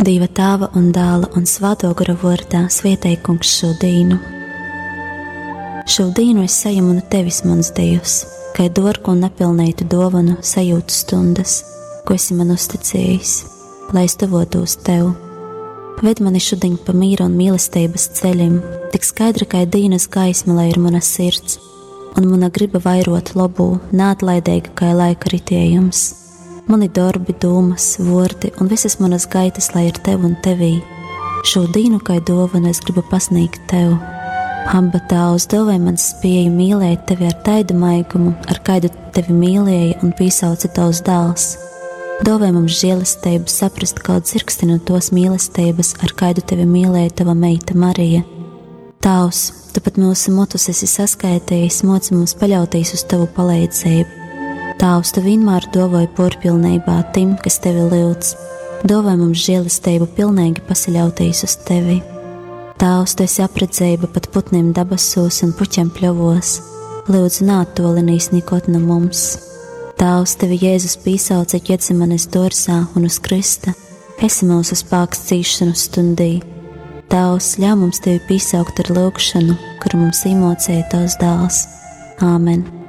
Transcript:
Dieva Tēva un Dēla un Svētā gara vārdā svētī Kungs šodīnu. Šodīnu es saņemu no tevis, mans Dievs, kā dārgu un nepilnītu dāvanu sajūtu stundas, ko esi man uzticējis, lai es tuvotos tev. Ved mani šodien pa mīra un mīlestības ceļiem, tik skaidra kā dienas gaisma, lai ir mana sirds, un mana griba vairot labu, neatlaidīga kā laika ritējums. Mani darbi, domas, vārdi un visas manas gaitas, lai ir tev un tevī. Šodīnu kā dāvanu es gribu pasniegt tev. Abba Tēvs, dāvāj man spēju mīlēt tevi ar taidu maigumu, ar kādu tevi mīlēja un piesauca tavs dēls. Dāvāj mums žēlastību saprast kaut dzirksti no tos mīlestības, ar kādu tevi mīlēja tava meita Marija. Tēvs, tu pat mūsu motus esi saskaitījis, moci mums paļauties uz tavu palīdzību. Tēvs, tu vienmēr dāvāj porpilnībā tim, kas tevi lūdz. Dāvāj mums žēlastību pilnīgi pasaļauties uz tevi. Tēvs, tu esi apredzība pat putniem dabasos un puķiem pļavos. Lūdzu, neattolinīs nikot no mums. Tēvs, tevi Jēzus piesauca Ģetsemanes dārzā un uz Krista. Esi mūsu spēks cīšanu stundī. Tēvs, ļauj mums tevi piesaukt ar lūgšanu, kuru mums iemācīja tavs dēls. Āmen.